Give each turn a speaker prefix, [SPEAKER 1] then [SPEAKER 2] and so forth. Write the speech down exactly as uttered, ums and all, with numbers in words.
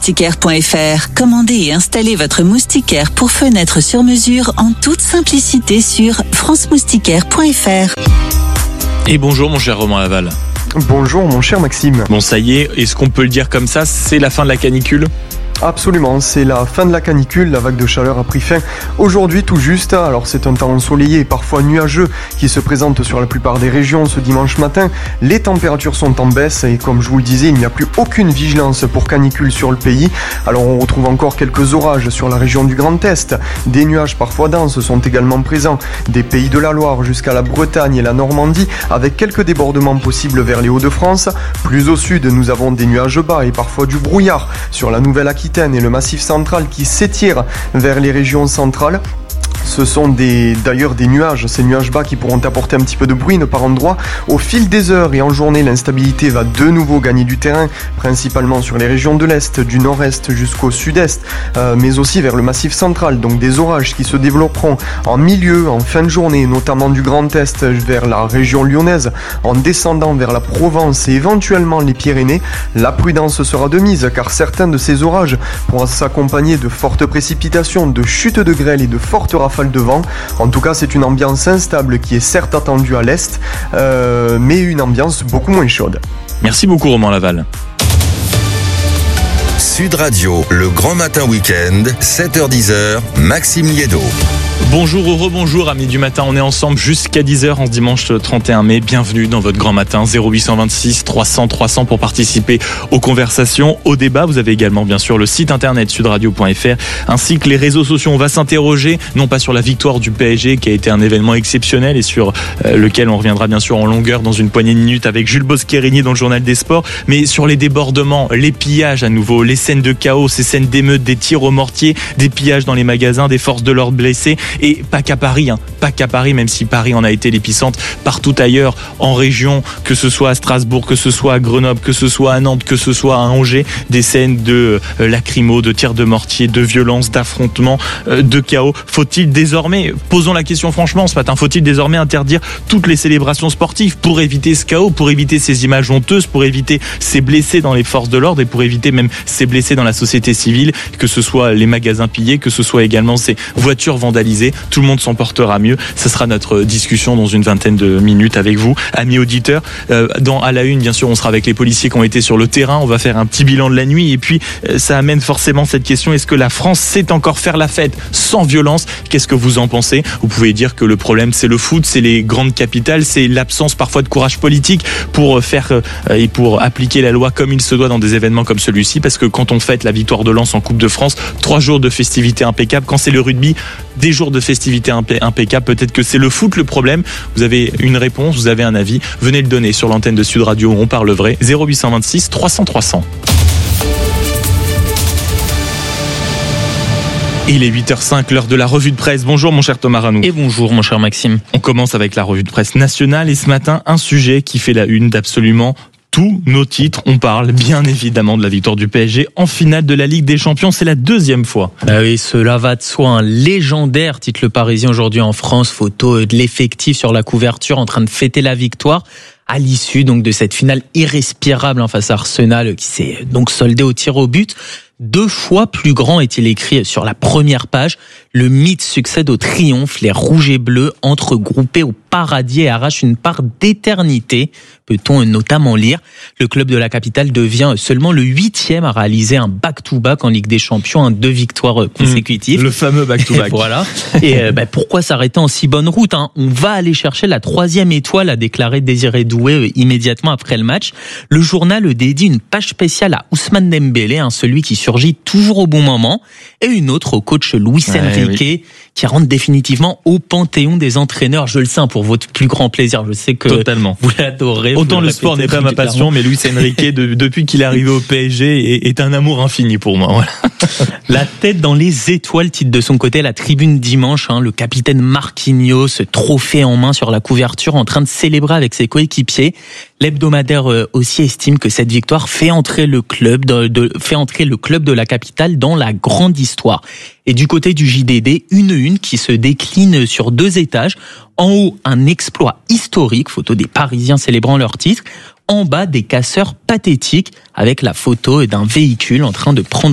[SPEAKER 1] moustiquaire point f r. Commandez et installez votre moustiquaire pour fenêtre sur mesure en toute simplicité sur france moustiquaire point f r.
[SPEAKER 2] Et bonjour mon cher Romain Laval.
[SPEAKER 3] Bonjour mon cher Maxime.
[SPEAKER 2] Bon, ça y est, est-ce qu'on peut le dire comme ça, c'est la fin de la canicule ?
[SPEAKER 3] Absolument, c'est la fin de la canicule, la vague de chaleur a pris fin aujourd'hui tout juste. Alors c'est un temps ensoleillé et parfois nuageux qui se présente sur la plupart des régions ce dimanche matin. Les températures sont en baisse et comme je vous le disais, il n'y a plus aucune vigilance pour canicule sur le pays. Alors on retrouve encore quelques orages sur la région du Grand Est. Des nuages parfois denses sont également présents des pays de la Loire jusqu'à la Bretagne et la Normandie, avec quelques débordements possibles vers les Hauts-de-France. Plus au sud, nous avons des nuages bas et parfois du brouillard sur la Nouvelle-Aquitaine et le Massif central qui s'étire vers les régions centrales. Ce sont des, d'ailleurs des nuages, ces nuages bas qui pourront apporter un petit peu de bruine par endroits. Au fil des heures et en journée, l'instabilité va de nouveau gagner du terrain, principalement sur les régions de l'Est, du Nord-Est jusqu'au Sud-Est, euh, mais aussi vers le Massif central. Donc des orages qui se développeront en milieu, en fin de journée, notamment du Grand Est vers la région lyonnaise, en descendant vers la Provence et éventuellement les Pyrénées. La prudence sera de mise, car certains de ces orages pourront s'accompagner de fortes précipitations, de chutes de grêle et de fortes rafales de vent. En tout cas, c'est une ambiance instable qui est certes attendue à l'est, euh, mais une ambiance beaucoup moins chaude.
[SPEAKER 2] Merci beaucoup Romain Laval.
[SPEAKER 4] Sud Radio, le grand matin week-end, sept heures dix, Maxime Liédo.
[SPEAKER 2] Bonjour ou rebonjour amis du matin, on est ensemble jusqu'à dix heures en ce dimanche trente et un mai. Bienvenue dans votre grand matin, zéro huit cent vingt-six trois cents trois cents pour participer aux conversations, aux débats. Vous avez également bien sûr le site internet sud radio point f r ainsi que les réseaux sociaux. On va s'interroger non pas sur la victoire du P S G qui a été un événement exceptionnel et sur euh, lequel on reviendra bien sûr en longueur dans une poignée de minutes avec Jules Boscherini dans le journal des sports, mais sur les débordements, les pillages à nouveau, les scènes de chaos, ces scènes d'émeutes, des tirs au mortier, des pillages dans les magasins, des forces de l'ordre blessées. Et pas qu'à Paris, hein, pas qu'à Paris, même si Paris en a été l'épicentre, partout ailleurs en région, que ce soit à Strasbourg, que ce soit à Grenoble, que ce soit à Nantes, que ce soit à Angers, des scènes de euh, lacrymo, de tirs de mortier, de violence, d'affrontements, euh, de chaos. Faut-il désormais, posons la question franchement ce matin, faut-il désormais interdire toutes les célébrations sportives pour éviter ce chaos, pour éviter ces images honteuses, pour éviter ces blessés dans les forces de l'ordre et pour éviter même ces blessés dans la société civile, que ce soit les magasins pillés, que ce soit également ces voitures vandalisées. Tout le monde s'en portera mieux. Ce sera notre discussion dans une vingtaine de minutes avec vous, amis auditeurs. Euh, dans À la Une, bien sûr, on sera avec les policiers qui ont été sur le terrain. On va faire un petit bilan de la nuit. Et puis, euh, ça amène forcément cette question. Est-ce que la France sait encore faire la fête sans violence ? Qu'est-ce que vous en pensez ? Vous pouvez dire que le problème, c'est le foot, c'est les grandes capitales, c'est l'absence parfois de courage politique pour faire euh, et pour appliquer la loi comme il se doit dans des événements comme celui-ci. Parce que quand on fête la victoire de Lens en Coupe de France, trois jours de festivités impeccables. Quand c'est le rugby, des jours de festivités impeccable. Peut-être que c'est le foot le problème. Vous avez une réponse, vous avez un avis. Venez le donner sur l'antenne de Sud Radio. On parle vrai. zéro huit cent vingt-six trois cents trois cents. Il est huit heures cinq, l'heure de la revue de presse. Bonjour mon cher Thomas Ranou.
[SPEAKER 5] Et bonjour mon cher Maxime.
[SPEAKER 2] On commence avec la revue de presse nationale et ce matin, un sujet qui fait la une d'absolument tous nos titres. On parle bien évidemment de la victoire du P S G en finale de la Ligue des Champions. C'est la deuxième fois.
[SPEAKER 5] Bah oui, cela va de soi. Un légendaire, titre Le Parisien aujourd'hui en France. Photo de l'effectif sur la couverture en train de fêter la victoire à l'issue donc de cette finale irrespirable en face à Arsenal qui s'est donc soldée au tir au but. Deux fois plus grand est-il écrit sur la première page. Le mythe succède au triomphe. Les rouges et bleus entrent groupés au paradis et arrachent une part d'éternité. Peut-on notamment lire. Le club de la capitale devient seulement le huitième à réaliser un back-to-back en Ligue des Champions, un deux victoires consécutives.
[SPEAKER 2] Mmh, le fameux back-to-back.
[SPEAKER 5] Voilà. Et euh, bah, pourquoi s'arrêter en si bonne route, hein ? On va aller chercher la troisième étoile, a déclaré Désiré Doué euh, immédiatement après le match. Le journal dédie une page spéciale à Ousmane Dembélé, hein, celui qui surgit toujours au bon moment, et une autre au coach Luis ouais, Enrique, oui. qui rentre définitivement au panthéon des entraîneurs. Je le sais, pour votre plus grand plaisir. Je sais que
[SPEAKER 2] Totalement.
[SPEAKER 5] vous l'adorez.
[SPEAKER 2] Autant le sport n'est pas ma passion, mais Luis Enrique, de, depuis qu'il est arrivé au P S G, est, est un amour infini pour moi. Voilà.
[SPEAKER 5] La tête dans les étoiles, titre de son côté la tribune dimanche. Hein, le capitaine Marquinhos, trophée en main sur la couverture, en train de célébrer avec ses coéquipiers. L'hebdomadaire aussi estime que cette victoire fait entrer le club de, de, fait entrer le club de la capitale dans la grande histoire. Et du côté du J D D, une une qui se décline sur deux étages. En haut, un exploit historique, photo des Parisiens célébrant leur titre. En bas, des casseurs pathétiques avec la photo d'un véhicule en train de prendre